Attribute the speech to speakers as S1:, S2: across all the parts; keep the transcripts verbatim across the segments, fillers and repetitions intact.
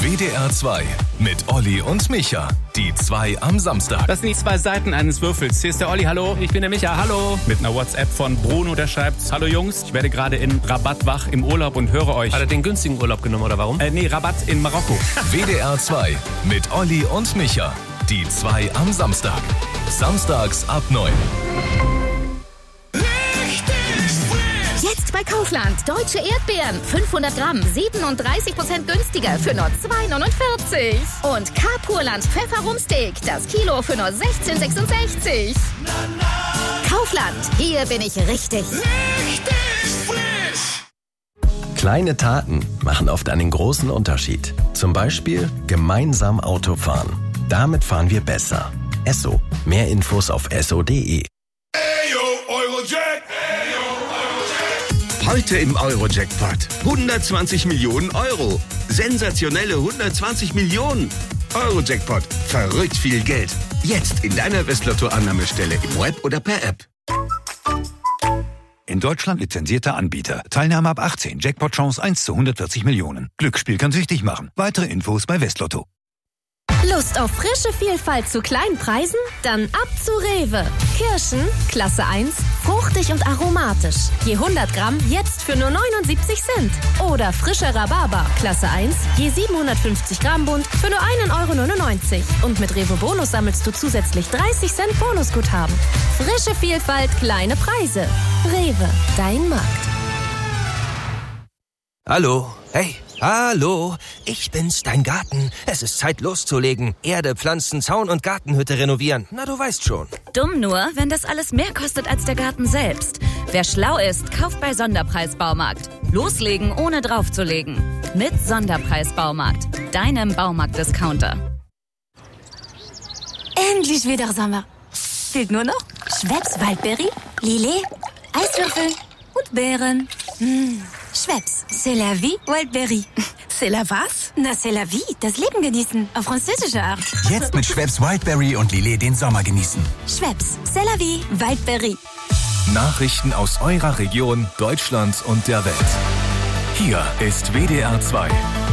S1: W D R zwei mit Olli und Micha. Die zwei am Samstag.
S2: Das sind die zwei Seiten eines Würfels. Hier ist der Olli, hallo. Ich bin der Micha, hallo. Mit einer WhatsApp von Bruno, der schreibt: Hallo Jungs, ich werde gerade in Rabat wach im Urlaub und höre euch.
S3: Hat er den günstigen Urlaub genommen oder warum?
S2: Äh, nee, Rabat in Marokko.
S1: W D R zwei mit Olli und Micha. Die zwei am Samstag. Samstags ab neun.
S4: Jetzt bei Kaufland. Deutsche Erdbeeren. fünfhundert Gramm. siebenunddreißig Prozent günstiger für nur zwei neunundvierzig. Und K-Purland Pfefferumsteak. Das Kilo für nur sechzehn sechsundsechzig. Kaufland. Hier bin ich richtig.
S5: Richtig frisch.
S6: Kleine Taten machen oft einen großen Unterschied. Zum Beispiel gemeinsam Auto fahren. Damit fahren wir besser. Esso. Mehr Infos auf esso punkt de.
S5: Ayo, Eurojack. Ayo, Eurojack.
S7: Heute im Euro-Jackpot. hundertzwanzig Millionen Euro. Sensationelle hundertzwanzig Millionen. Euro-Jackpot. Verrückt viel Geld. Jetzt in deiner Westlotto-Annahmestelle im Web oder per App.
S8: In Deutschland lizenzierter Anbieter. Teilnahme ab achtzehn. Jackpot-Chance eins zu hundertvierzig Millionen. Glücksspiel kann süchtig machen. Weitere Infos bei Westlotto.
S9: Lust auf frische Vielfalt zu kleinen Preisen? Dann ab zu Rewe. Kirschen, Klasse eins, fruchtig und aromatisch. Je hundert Gramm jetzt für nur neunundsiebzig Cent. Oder frische Rhabarber, Klasse eins, je siebenhundertfünfzig Gramm Bund für nur ein Euro neunundneunzig. Und mit Rewe Bonus sammelst du zusätzlich dreißig Cent Bonusguthaben. Frische Vielfalt, kleine Preise. Rewe, dein Markt.
S10: Hallo, hey, hallo, ich bin's, dein Garten. Es ist Zeit loszulegen. Erde, Pflanzen, Zaun und Gartenhütte renovieren. Na, du weißt schon.
S11: Dumm nur, wenn das alles mehr kostet als der Garten selbst. Wer schlau ist, kauft bei Sonderpreis Baumarkt. Loslegen, ohne draufzulegen. Mit Sonderpreis Baumarkt, deinem Baumarkt-Discounter.
S12: Endlich wieder Sommer. Fehlt nur noch Schweppes Waldbeere, Lillet, Eiswürfel und Beeren. Mmh. Schweppes, c'est la vie, Wildberry.
S13: C'est la was?
S12: Na, c'est la vie, das Leben genießen, auf französische Art.
S14: Jetzt mit Schweppes Wildberry und Lillet den Sommer genießen.
S12: Schweppes, c'est la vie, Wildberry.
S1: Nachrichten aus eurer Region, Deutschland und der Welt. Hier ist W D R zwei.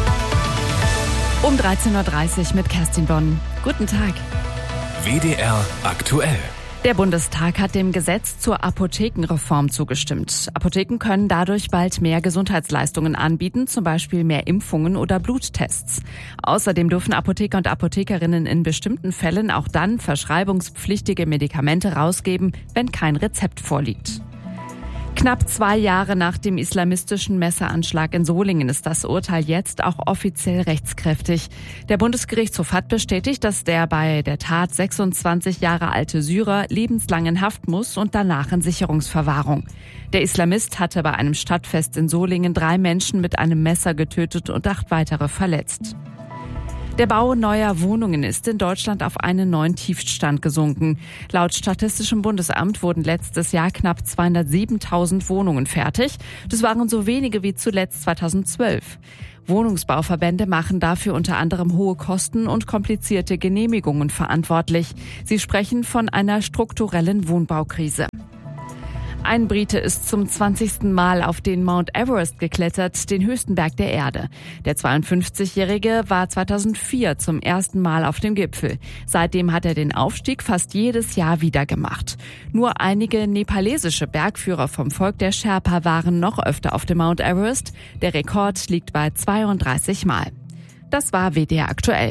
S15: Um dreizehn Uhr dreißig mit Kerstin Bonn. Guten Tag.
S1: W D R aktuell.
S15: Der Bundestag hat dem Gesetz zur Apothekenreform zugestimmt. Apotheken können dadurch bald mehr Gesundheitsleistungen anbieten, zum Beispiel mehr Impfungen oder Bluttests. Außerdem dürfen Apotheker und Apothekerinnen in bestimmten Fällen auch dann verschreibungspflichtige Medikamente rausgeben, wenn kein Rezept vorliegt. Knapp zwei Jahre nach dem islamistischen Messeranschlag in Solingen ist das Urteil jetzt auch offiziell rechtskräftig. Der Bundesgerichtshof hat bestätigt, dass der bei der Tat sechsundzwanzig Jahre alte Syrer lebenslang in Haft muss und danach in Sicherungsverwahrung. Der Islamist hatte bei einem Stadtfest in Solingen drei Menschen mit einem Messer getötet und acht weitere verletzt. Der Bau neuer Wohnungen ist in Deutschland auf einen neuen Tiefstand gesunken. Laut Statistischem Bundesamt wurden letztes Jahr knapp zweihundertsiebentausend Wohnungen fertig. Das waren so wenige wie zuletzt zweitausendzwölf. Wohnungsbauverbände machen dafür unter anderem hohe Kosten und komplizierte Genehmigungen verantwortlich. Sie sprechen von einer strukturellen Wohnbaukrise. Ein Brite ist zum zwanzigsten Mal auf den Mount Everest geklettert, den höchsten Berg der Erde. Der zweiundfünfzigjährige war zweitausendvier zum ersten Mal auf dem Gipfel. Seitdem hat er den Aufstieg fast jedes Jahr wieder gemacht. Nur einige nepalesische Bergführer vom Volk der Sherpa waren noch öfter auf dem Mount Everest. Der Rekord liegt bei zweiunddreißig Mal. Das war W D R aktuell.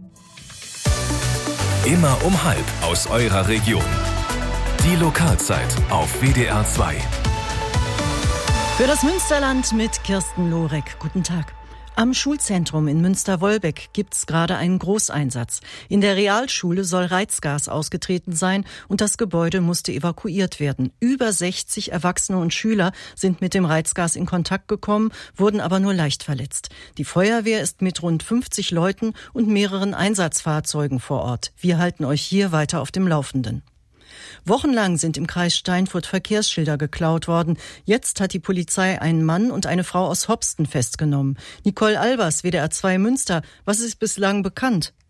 S1: Immer um halb aus eurer Region. Die Lokalzeit auf W D R zwei.
S16: Für das Münsterland mit Kirsten Lorek. Guten Tag. Am Schulzentrum in Münster-Wolbeck gibt's gerade einen Großeinsatz. In der Realschule soll Reizgas ausgetreten sein und das Gebäude musste evakuiert werden. Über sechzig Erwachsene und Schüler sind mit dem Reizgas in Kontakt gekommen, wurden aber nur leicht verletzt. Die Feuerwehr ist mit rund fünfzig Leuten und mehreren Einsatzfahrzeugen vor Ort. Wir halten euch hier weiter auf dem Laufenden. Wochenlang sind im Kreis Steinfurt Verkehrsschilder geklaut worden. Jetzt hat die Polizei einen Mann und eine Frau aus Hopsten festgenommen. Nicole Albers, W D R zwei Münster, was ist bislang bekannt?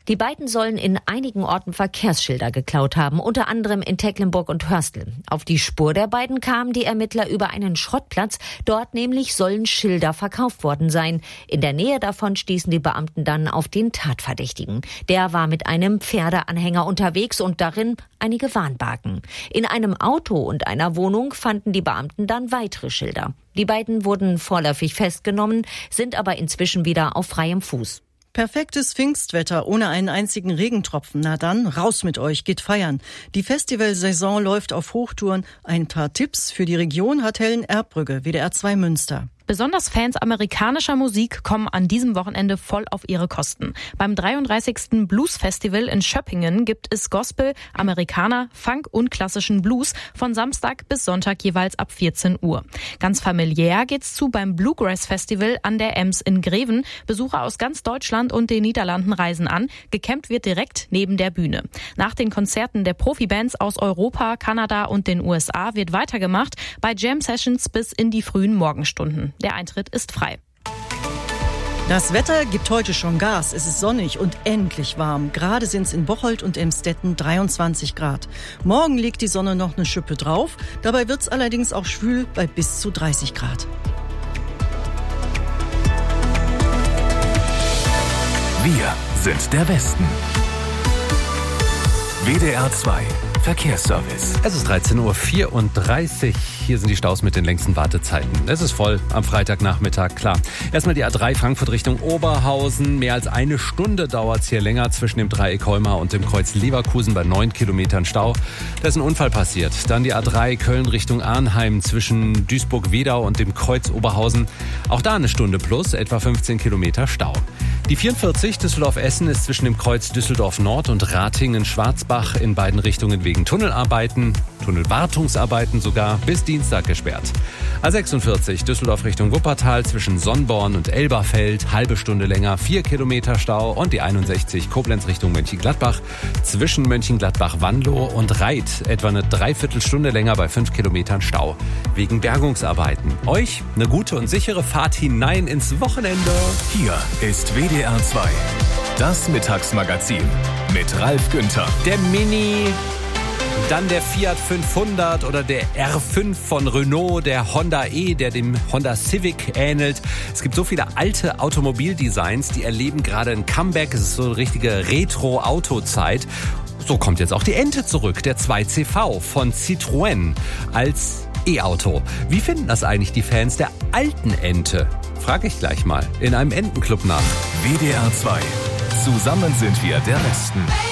S13: Die beiden sollen in einigen Orten Verkehrsschilder geklaut haben, unter anderem in Tecklenburg und Hörstel. Auf die Spur der beiden kamen die Ermittler über einen Schrottplatz. Dort nämlich sollen Schilder verkauft worden sein. In der Nähe davon stießen die Beamten dann auf den Tatverdächtigen. Der war mit einem Pferdeanhänger unterwegs und darin einige Warnbarken. In einem Auto und einer Wohnung fanden die Beamten dann weitere Schilder. Die beiden wurden vorläufig festgenommen, sind aber inzwischen wieder auf freiem Fuß.
S16: Perfektes Pfingstwetter ohne einen einzigen Regentropfen. Na dann, raus mit euch, geht feiern. Die Festivalsaison läuft auf Hochtouren. Ein paar Tipps für die Region hat Helen Erbbrügge, W D R zwei Münster.
S17: Besonders Fans amerikanischer Musik kommen an diesem Wochenende voll auf ihre Kosten. Beim dreiunddreißigsten Blues Festival in Schöppingen gibt es Gospel, Amerikaner, Funk und klassischen Blues von Samstag bis Sonntag jeweils ab vierzehn Uhr. Ganz familiär geht's zu beim Bluegrass Festival an der Ems in Greven. Besucher aus ganz Deutschland und den Niederlanden reisen an. Gecampt wird direkt neben der Bühne. Nach den Konzerten der Profibands aus Europa, Kanada und den U S A wird weitergemacht bei Jam Sessions bis in die frühen Morgenstunden. Der Eintritt ist frei.
S16: Das Wetter gibt heute schon Gas. Es ist sonnig und endlich warm. Gerade sind es in Bocholt und Emstetten dreiundzwanzig Grad. Morgen legt die Sonne noch eine Schippe drauf. Dabei wird es allerdings auch schwül bei bis zu dreißig Grad.
S1: Wir sind der Westen. W D R zwei Verkehrsservice.
S3: Es ist dreizehn Uhr vierunddreißig. Hier sind die Staus mit den längsten Wartezeiten. Es ist voll am Freitagnachmittag, klar. Erstmal die A drei Frankfurt Richtung Oberhausen. Mehr als eine Stunde dauert es hier länger zwischen dem Dreieck Heuma und dem Kreuz Leverkusen bei neun Kilometern Stau. Da ist ein Unfall passiert. Dann die A drei Köln Richtung Arnheim zwischen Duisburg-Wedau und dem Kreuz Oberhausen. Auch da eine Stunde plus, etwa fünfzehn Kilometer Stau. Die vierundvierzig Düsseldorf-Essen ist zwischen dem Kreuz Düsseldorf Nord und Ratingen-Schwarzbach in beiden Richtungen wegen Tunnelarbeiten, Tunnelwartungsarbeiten sogar, bis Dienstag gesperrt. A sechsundvierzig Düsseldorf Richtung Wuppertal zwischen Sonnborn und Elberfeld, halbe Stunde länger, vier Kilometer Stau. Und die einundsechzig Koblenz Richtung Mönchengladbach zwischen Mönchengladbach-Wanlo und Reit etwa eine Dreiviertelstunde länger bei fünf Kilometern Stau wegen Bergungsarbeiten. Euch eine gute und sichere Fahrt hinein ins Wochenende.
S1: Hier ist W D R zwei, das Mittagsmagazin mit Ralf Günther.
S3: Der Mini, dann der Fiat fünfhundert oder der R fünf von Renault, der Honda E, der dem Honda Civic ähnelt. Es gibt so viele alte Automobildesigns, die erleben gerade ein Comeback. Es ist so eine richtige Retro-Autozeit. So kommt jetzt auch die Ente zurück, der zwei C V von Citroën als E-Auto. Wie finden das eigentlich die Fans der alten Ente? Frage ich gleich mal in einem Entenclub nach.
S1: W D R zwei. Zusammen sind wir der Westen.